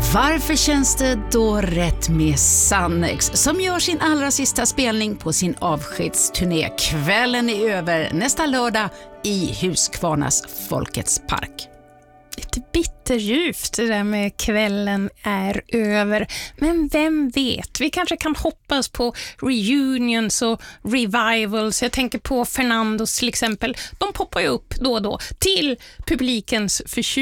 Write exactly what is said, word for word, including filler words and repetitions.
Varför känns det då rätt med Sannex som gör sin allra sista spelning på sin avskedsturné? Kvällen är över nästa lördag i Huskvarnas Folkets park. Lite bitterljuvt det där med kvällen är över. Men vem vet, vi kanske kan hoppas på reunions och revivals. Jag tänker på Fernandos till exempel. De poppar ju upp då och då till publikens förtjusning.